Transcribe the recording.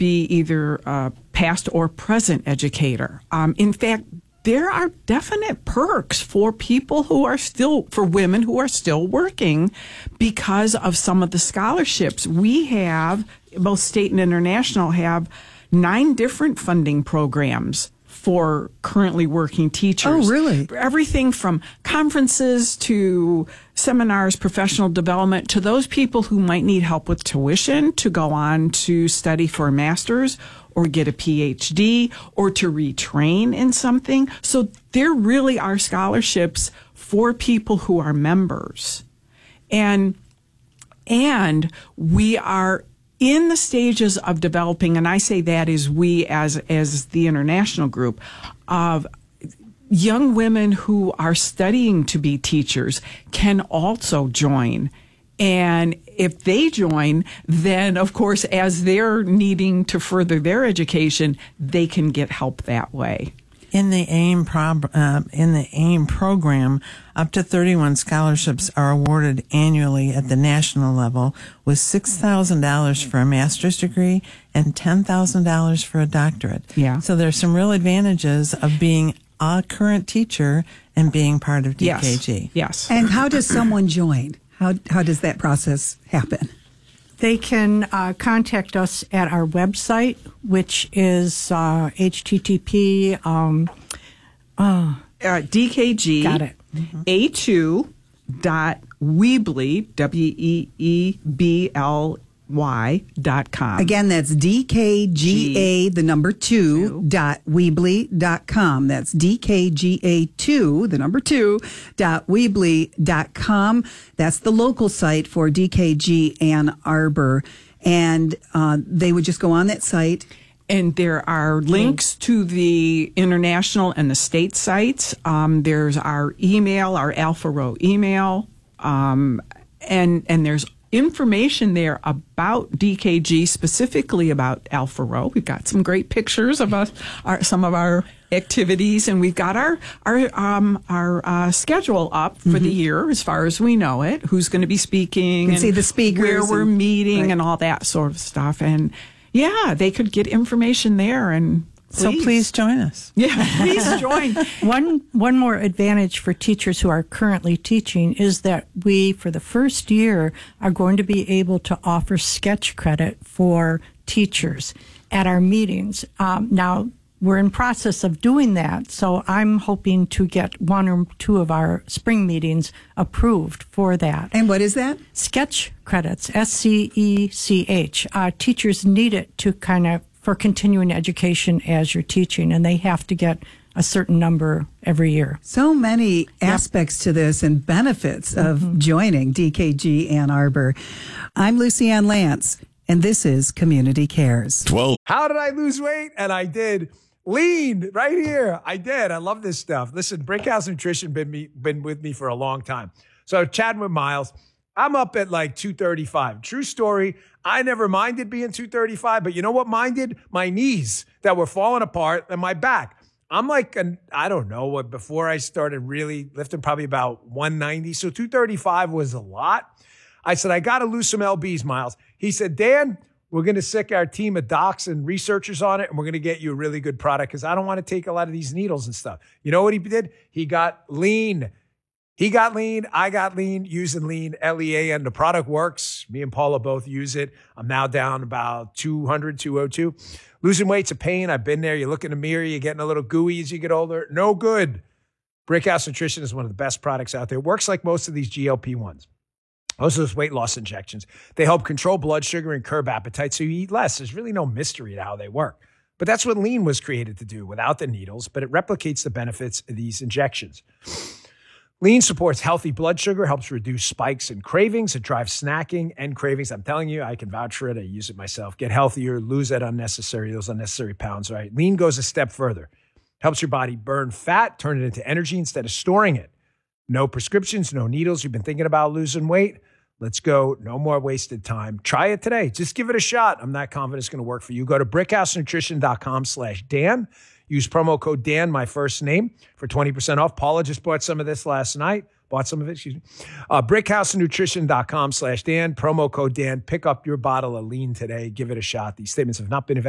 be either a past or present educator. In fact, there are definite perks for people who are still, for women who are still working because of some of the scholarships. We have, both state and international, have 9 different funding programs for currently working teachers. Oh, really? Everything from conferences to seminars, professional development, to those people who might need help with tuition to go on to study for a master's or get a PhD or to retrain in something. So there really are scholarships for people who are members. And we are in the stages of developing, and I say that is we as the international group, of young women who are studying to be teachers can also join. And if they join, then of course, as they're needing to further their education, they can get help that way. In the AIM program, up to 31 scholarships are awarded annually at the national level, with $6,000 for a master's degree and $10,000 for a doctorate. Yeah. So there's some real advantages of being a current teacher and being part of DKG. Yes. And how does someone join? How does that process happen? They can contact us at our website, which is http DKG got it. A2.weebly.com. Again, that's DKGA, the number 2.weebly.com. That's DKGA2, the number 2.weebly.com. That's the local site for DKG Ann Arbor. And they would just go on that site. And there are links to the international and the state sites. There's our email, our Alpha Rho email, and there's information there about DKG, specifically about Alpha Rho. We've got some great pictures of us, some of our activities, and we've got our schedule up for the year as far as we know it. Who's going to be speaking? You can see the speakers, where we're meeting, right, and all that sort of stuff. And yeah, they could get information there, and so please join us. Yeah, please join. One more advantage for teachers who are currently teaching is that we, for the first year, are going to be able to offer sketch credit for teachers at our meetings. Now, we're in process of doing that, so I'm hoping to get 1 or 2 of our spring meetings approved for that. And what is that? Sketch credits, SCECH. Teachers need it to for continuing education as you're teaching, and they have to get a certain number every year. So many aspects to this and benefits of joining DKG Ann Arbor. I'm Lucy Ann Lance, and this is Community Cares. 12. How did I lose weight? And I did. Lean right here. I did. I love this stuff. Listen, Brickhouse Nutrition been with me for a long time. So chatting with Miles, I'm up at like 235. True story. I never minded being 235, but you know what minded? My knees that were falling apart and my back. I'm like, I don't know what, before I started really lifting, probably about 190. So 235 was a lot. I said, I got to lose some LBs, Miles. He said, Dan, we're going to sick our team of docs and researchers on it, and we're going to get you a really good product because I don't want to take a lot of these needles and stuff. You know what he did? He got lean. He got lean. I got lean using lean, LEA, and the product works. Me and Paula both use it. I'm now down about 200, 202. Losing weight's a pain. I've been there. You look in the mirror, you're getting a little gooey as you get older. No good. Brickhouse Nutrition is one of the best products out there. It works like most of these GLP-1s. Most of those weight loss injections. They help control blood sugar and curb appetite so you eat less. There's really no mystery to how they work. But that's what lean was created to do without the needles, but it replicates the benefits of these injections. Lean supports healthy blood sugar, helps reduce spikes and cravings. It drives snacking and cravings. I'm telling you, I can vouch for it. I use it myself. Get healthier, lose those unnecessary pounds, right? Lean goes a step further. Helps your body burn fat, turn it into energy instead of storing it. No prescriptions, no needles. You've been thinking about losing weight? Let's go. No more wasted time. Try it today. Just give it a shot. I'm not confident it's going to work for you. Go to brickhousenutrition.com/Dan. Use promo code Dan, my first name, for 20% off. Paula just bought some of this last night. Brickhousenutrition.com/Dan. Promo code Dan. Pick up your bottle of lean today. Give it a shot. These statements have not been